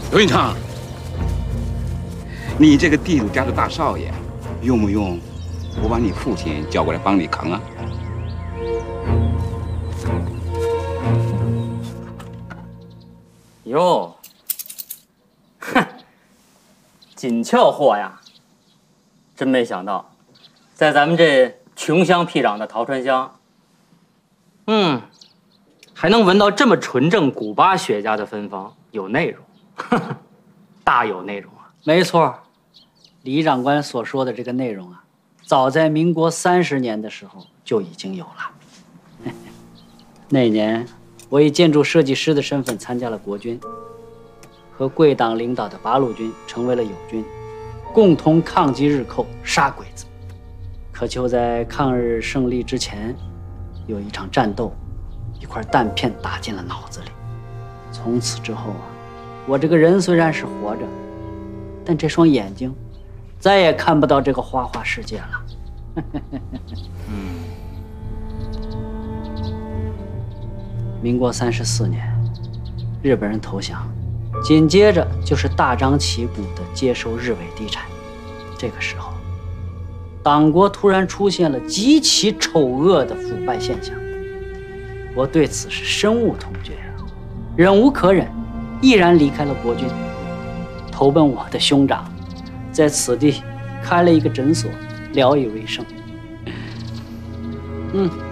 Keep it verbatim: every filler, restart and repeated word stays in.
刘云昌，你这个地主家的大少爷，用不用我把你父亲叫过来帮你扛啊？ 哟，哼，紧俏货呀！真没想到，在咱们这穷乡僻壤的陶川乡，嗯，还能闻到这么纯正古巴雪茄的芬芳，有内容，呵呵，大有内容啊！ 没错，李长官所说的这个内容啊，早在民国三十年的时候就已经有了。那年，我以建筑设计师的身份参加了国军，和贵党领导的八路军成为了友军，共同抗击日寇，杀鬼子。可就在抗日胜利之前，有一场战斗，一块弹片打进了脑子里。从此之后啊，我这个人虽然是活着，但这双眼睛再也看不到这个花花世界了。嗯。民国三十四年，日本人投降，紧接着就是大张旗鼓的接收日伪地产。这个时候，党国突然出现了极其丑恶的腐败现象，我对此是深恶痛绝啊，忍无可忍，毅然离开了国军，投奔我的兄长，在此地开了一个诊所，聊以为生。嗯。